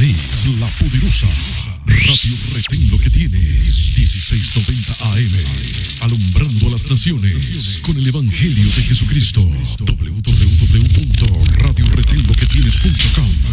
es la poderosa Radio Retén Lo Que Tienes, 1690 AM, alumbrando a las naciones con el Evangelio de Jesucristo. www.radioretenloquetienes.com